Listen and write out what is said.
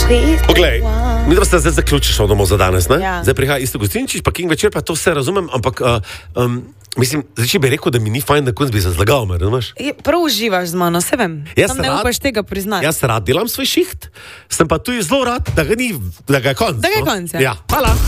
Poglej, mi da ste zdaj zaključiš domov za danes, ne? Ja. Zdaj prihaja isto gostinčič, pa King večer, pa to vse razumem, ampak mislim, zdaj če bi rekel, da mi ni fajn, da konc bi se zlagal, me razumeš? Prav uživaš z mano, se vem. Jaz Sam ne rad- upaš tega priznati. Jaz rad delam svoj šiht, sem pa tudi zelo rad, da ga je konc. Da ga je no? konc, ja. Ja, hvala.